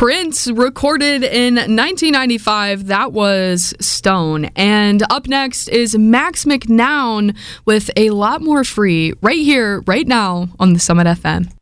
Prince recorded in 1995. That was Stone. And up next is Max McNown with A Lot More Free right here, right now on the Summit FM.